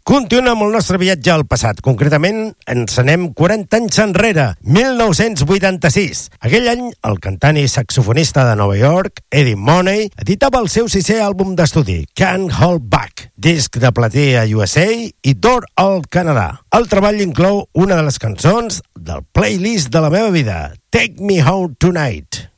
Continuem amb el nostre viatge al passat. Concretament, ens anem 40 anys enrere, 1986. Aquell any, el cantant i saxofonista de Nova York, Eddie Money, editava el seu 6è àlbum d'estudi, Can't Hold Back, disc de platí a USA i d'or al Canadà. El treball inclou una de les cançons del playlist de la meva vida, Take Me Home Tonight.